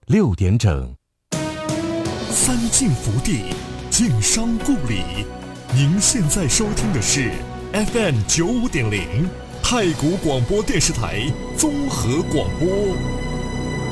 6点整。 三晋福地，晋商故里。您现在收听的是 FM 95.0太谷广播电视台综合广播。